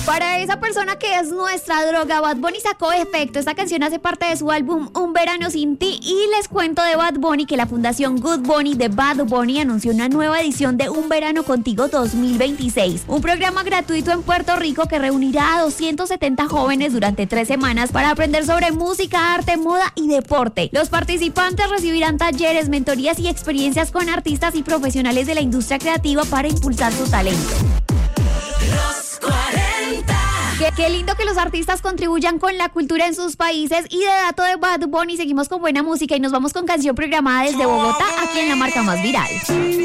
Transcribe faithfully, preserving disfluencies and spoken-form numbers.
Para esa persona que es nuestra droga, Bad Bunny sacó Efecto. Esta canción hace parte de su álbum Un Verano Sin Ti. Y les cuento de Bad Bunny que la fundación Good Bunny de Bad Bunny anunció una nueva edición de Un Verano Contigo dos mil veintiséis. Un programa gratuito en Puerto Rico que reunirá a doscientos setenta jóvenes durante tres semanas para aprender sobre música, arte, moda y deporte. Los participantes recibirán talleres, mentorías y experiencias con artistas y profesionales de la industria creativa para impulsar su talento. Los cuarenta. Qué, qué lindo que los artistas contribuyan con la cultura en sus países. Y de dato de Bad Bunny seguimos con buena música y nos vamos con canción programada desde Bogotá, aquí en la marca más viral.